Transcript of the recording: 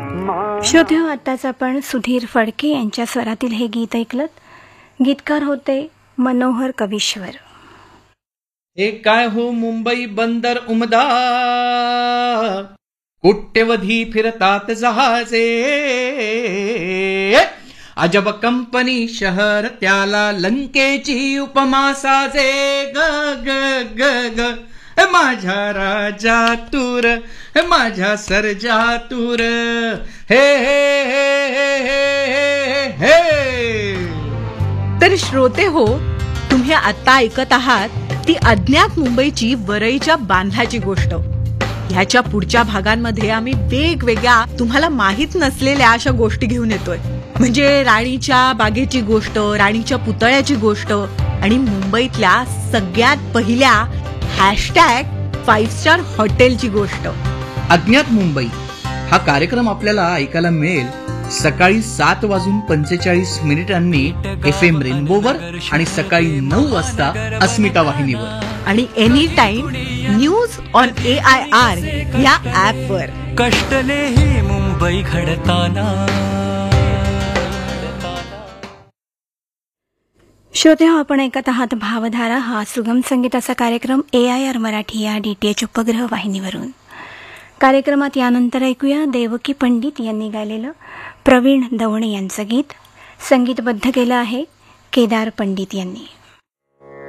श्रोते हो, आत्ताच आपण सुधीर फडके यांच्या स्वरातील हे गीत ऐकलं. गीतकार होते मनोहर कवीश्वर. हे काय हो मुंबई बंदर उमदा, कोट्यवधी फिरतात जहाजे, अजब कंपनी शहर त्याला लंकेची उपमा साजे. ग ग ग ग माझ्या राजा तूर, माझ्या सर्जा तूर, हे हे हे हे हे हे. तर श्रोते हो, तुम्ही आता ऐकत आहात ती अज्ञात मुंबईची वरईच्या बांधाची गोष्ट. ह्याच्या पुढच्या भागांमध्ये आम्ही वेगवेगळ्या तुम्हाला माहित नसलेल्या अशा गोष्टी घेऊन येतोय. म्हणजे राणीच्या बागेची गोष्ट, राणीच्या पुतळ्याची गोष्ट आणि मुंबईतल्या सगळ्यात पहिल्या #5 स्टार हॉटेलची गोष्ट. अज्ञात मुंबई हा कार्यक्रम आपल्याला ऐकायला मिळेल सकाळी 7:45 FM रेनबोवर आणि सकाळी 9 वाजता अस्मिता वाहिनीवर आणि any time news on AIR या ऍपवर. कष्टले ही मुंबई घडताना. श्रोते हो, आपण ऐकत आहात भावधारा हा सुगम संगीताचा कार्यक्रम AIR मराठी या DTH उपग्रह वाहिनीवरून. कार्यक्रमात यानंतर ऐकूया देवकी पंडित यांनी गायलेलं प्रवीण दवणे यांचं गीत. संगीतबद्ध केलं आहे केदार पंडित यांनी.